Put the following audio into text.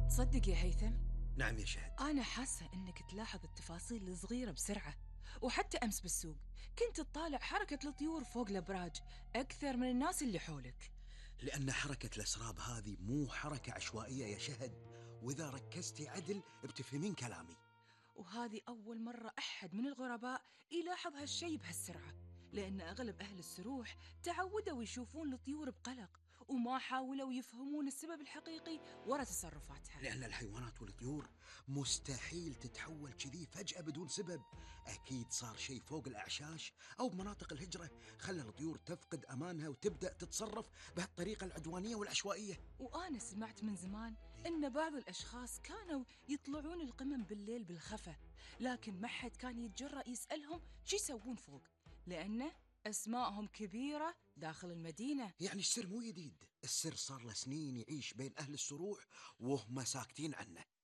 تصدق يا هيثم، نعم يا شهد. أنا حاسة إنك تلاحظ التفاصيل الصغيرة بسرعة. وحتى أمس بالسوق كنت تطالع حركة الطيور فوق الأبراج أكثر من الناس اللي حولك. لأن حركة الأسراب هذه مو حركة عشوائية يا شهد، وإذا ركزتي عدل بتفهمين كلامي. وهذه أول مرة أحد من الغرباء يلاحظ هالشي بهالسرعة، لأن أغلب أهل السروح تعودوا يشوفون الطيور بقلق وما حاولوا يفهمون السبب الحقيقي وراء تصرفاتها. لأن الحيوانات والطيور مستحيل تتحول كذي فجأة بدون سبب. أكيد صار شيء فوق الأعشاش أو بمناطق الهجرة خلى الطيور تفقد أمانها وتبدأ تتصرف بهالطريقة العدوانية والعشوائية. وأنا سمعت من زمان إن بعض الأشخاص كانوا يطلعون القمم بالليل بالخفا، لكن ما حد كان يتجرأ يسألهم شو يسوون فوق، لأن أسماءهم كبيرة داخل المدينة. يعني السر مو جديد، السر صار له سنين يعيش بين أهل السروح وهم ساكتين عنه.